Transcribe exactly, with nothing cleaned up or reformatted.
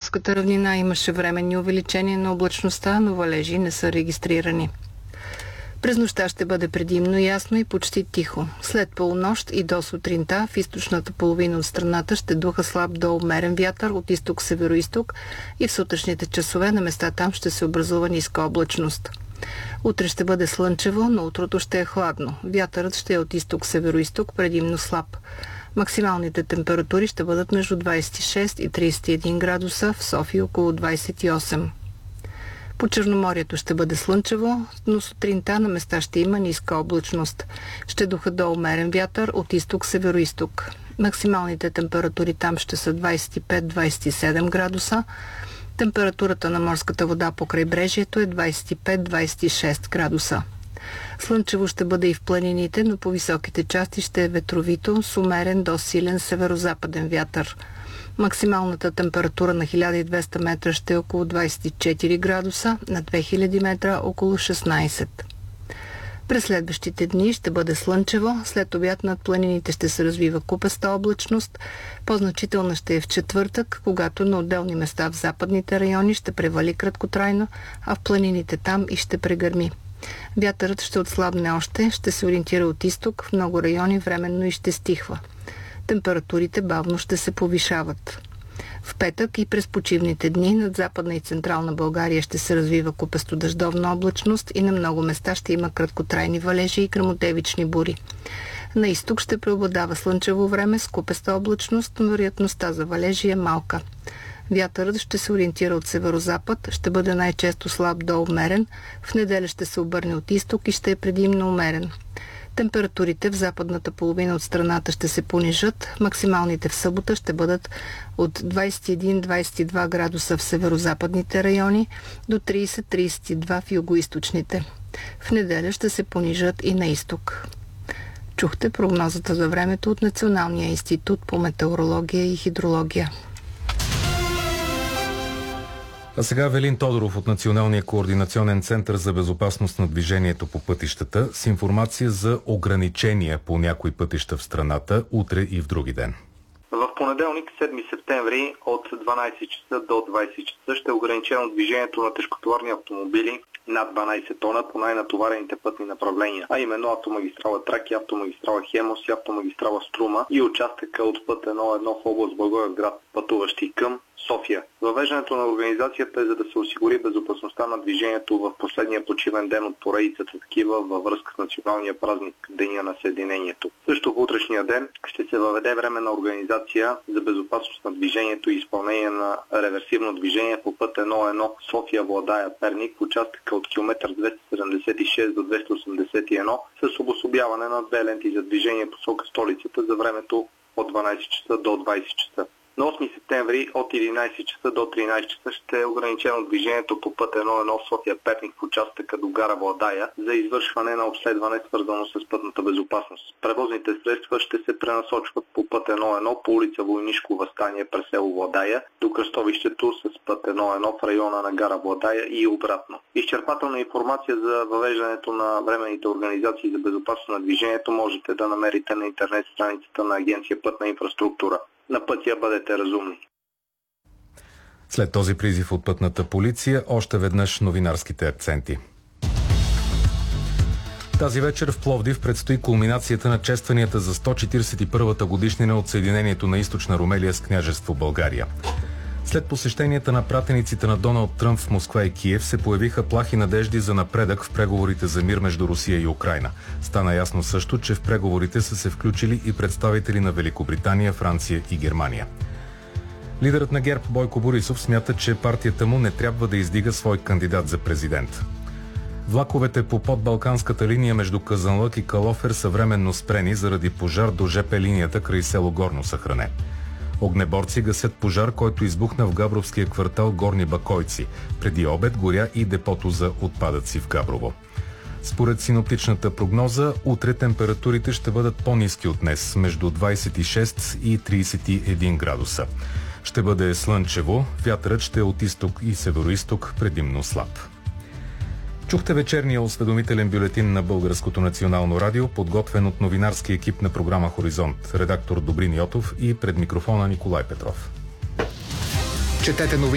Приморската равнина имаше временни увеличения на облачността, но валежи не са регистрирани. През нощта ще бъде предимно ясно и почти тихо. След полунощ и до сутринта в източната половина от страната ще духа слаб до умерен вятър от изток-североизток и в сутрешните часове на места там ще се образува ниска облачност. Утре ще бъде слънчево, но утрото ще е хладно. Вятърът ще е от изток-североизток, предимно слаб. Максималните температури ще бъдат между двадесет и шест и тридесет и един градуса, в София около двадесет и осем. По Черноморието ще бъде слънчево, но сутринта на места ще има ниска облачност. Ще духа до умерен вятър от изток-североизток. Максималните температури там ще са двадесет и пет до двадесет и седем градуса. Температурата на морската вода по крайбрежието е двадесет и пет до двадесет и шест градуса. Слънчево ще бъде и в планините, но по високите части ще е ветровито с умерен до силен северо-западен вятър. Максималната температура на хиляда и двеста метра ще е около двадесет и четири градуса, на две хиляди метра около шестнадесет. През следващите дни ще бъде слънчево, след обяд над планините ще се развива купеста облачност. По-значителна ще е в четвъртък, когато на отделни места в западните райони ще превали краткотрайно, а в планините там и ще прегърми. Вятърът ще отслабне още, ще се ориентира от изток, в много райони временно и ще стихва. Температурите бавно ще се повишават. В петък и през почивните дни над Западна и Централна България ще се развива купесто-дъждовна облачност и на много места ще има краткотрайни валежи и гръмотевични бури. На изток ще преобладава слънчево време с купеста облачност, но вероятността за валежи е малка. Вятърът ще се ориентира от северозапад, ще бъде най-често слаб до умерен, в неделя ще се обърне от изток и ще е предимно умерен. Температурите в западната половина от страната ще се понижат, максималните в събота ще бъдат от двадесет и един до двадесет и два градуса в северозападните райони до тридесет до тридесет и два в югоизточните. В неделя ще се понижат и на изток. Чухте прогнозата за времето от Националния институт по метеорология и хидрология. А сега Велин Тодоров от Националния координационен център за безопасност на движението по пътищата с информация за ограничения по някои пътища в страната утре и в други ден. В понеделник, седми септември, от дванадесет часа до двадесет часа ще е ограничено движението на тежкотоварни автомобили над дванадесет тона по най-натоварените пътни направления, а именно автомагистрала Тракия, автомагистрала Хемус и автомагистрала Струма и участъка от път едно едно в област Благоевград, пътуващи към София. Въвеждането на организацията е за да се осигури безопасността на движението в последния почивен ден от поредицата такива във връзка с националния празник Деня на Съединението. Също в утрешния ден ще се въведе временна организация за безопасност на движението и изпълнение на реверсивно движение по път едно едно София Владая Перник в участъка от километър двеста седемдесет и шест до двеста осемдесет и едно с обособяване на две ленти за движение посока столицата за времето от дванадесет часа до двадесет часа. На осми септември от единадесет часа до тринадесет часа ще е ограничено движението по път едно едно София Перник в участъка до гара Владая за извършване на обследване, свързано с пътната безопасност. Превозните средства ще се пренасочват по път едно едно по улица Войнишко въстание през село Владая до кръстовището с път едно едно в района на гара Владая и обратно. Изчерпателна информация за въвеждането на временните организации за безопасност на движението можете да намерите на интернет страницата на Агенция Пътна инфраструктура. На пътя бъдете разумни. След този призив от пътната полиция, още веднъж новинарските акценти. Тази вечер в Пловдив предстои кулминацията на честванията за сто четиридесет и първата годишнина от съединението на Източна Румелия с княжество България. След посещенията на пратениците на Доналд Тръмп в Москва и Киев се появиха плахи надежди за напредък в преговорите за мир между Русия и Украйна. Стана ясно също, че в преговорите са се включили и представители на Великобритания, Франция и Германия. Лидерът на ГЕРБ Бойко Борисов смята, че партията му не трябва да издига свой кандидат за президент. Влаковете по подбалканската линия между Казанлък и Калофер са временно спрени заради пожар до ЖП линията край село Горно Съхране. Огнеборци гасят пожар, който избухна в габровския квартал Горни Бакойци. Преди обед горя и депото за отпадъци в Габрово. Според синоптичната прогноза, утре температурите ще бъдат по-ниски от днес, между двадесет и шест и тридесет и един градуса. Ще бъде слънчево, вятърът ще е от изток и североизток, предимно слаб. Чухте вечерния осведомителен бюлетин на Българското национално радио, подготвен от новинарски екип на програма Хоризонт, редактор Добрин Йотов и пред микрофона Николай Петров. Четете новини